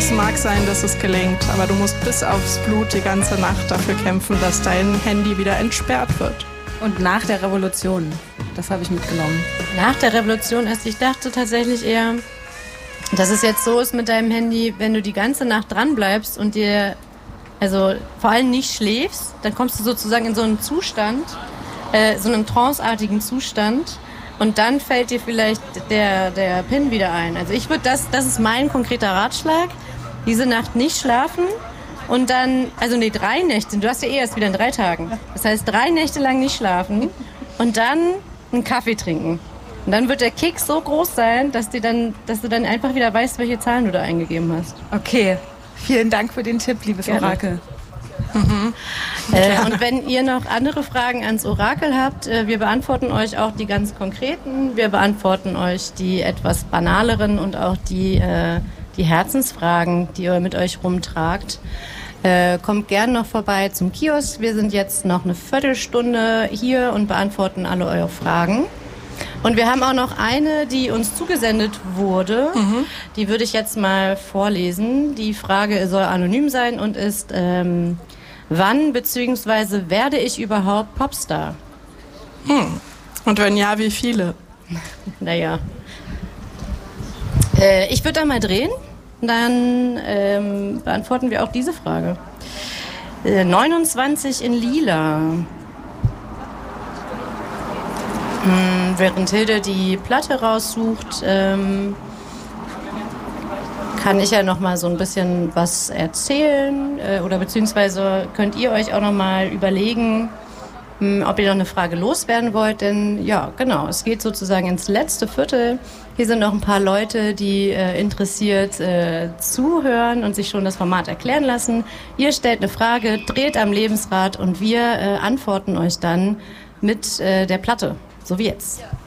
Es mag sein, dass es gelingt, aber du musst bis aufs Blut die ganze Nacht dafür kämpfen, dass dein Handy wieder entsperrt wird. Und nach der Revolution, das habe ich mitgenommen. Nach der Revolution erst, ich dachte tatsächlich eher, dass es jetzt so ist mit deinem Handy, wenn du die ganze Nacht dran bleibst und dir, also vor allem nicht schläfst, dann kommst du sozusagen in so einen Zustand, so einen tranceartigen Zustand, und dann fällt dir vielleicht der PIN wieder ein. Also ich würde das ist mein konkreter Ratschlag, diese Nacht nicht schlafen und dann, 3 Nächte, du hast ja erst wieder in 3 Tagen. Das heißt 3 Nächte lang nicht schlafen und dann einen Kaffee trinken. Und dann wird der Kick so groß sein, dass du dann einfach wieder weißt, welche Zahlen du da eingegeben hast. Okay, vielen Dank für den Tipp, liebes Orakel. Und wenn ihr noch andere Fragen ans Orakel habt, wir beantworten euch auch die ganz konkreten, wir beantworten euch die etwas banaleren und auch die Herzensfragen, die ihr mit euch rumtragt. Kommt gern noch vorbei zum Kiosk. Wir sind jetzt noch eine Viertelstunde hier und beantworten alle eure Fragen. Und wir haben auch noch eine, die uns zugesendet wurde. Die würde ich jetzt mal vorlesen. Die Frage soll anonym sein und ist, wann bzw. werde ich überhaupt Popstar? Und wenn ja, wie viele? Naja. Ich würde da mal drehen. Dann beantworten wir auch diese Frage. 29 in Lila. Während Hilde die Platte raussucht, kann ich ja noch mal so ein bisschen was erzählen oder beziehungsweise könnt ihr euch auch noch mal überlegen, ob ihr noch eine Frage loswerden wollt, denn ja, genau, es geht sozusagen ins letzte Viertel. Hier sind noch ein paar Leute, die interessiert zuhören und sich schon das Format erklären lassen. Ihr stellt eine Frage, dreht am Lebensrad und wir antworten euch dann mit der Platte, so wie jetzt.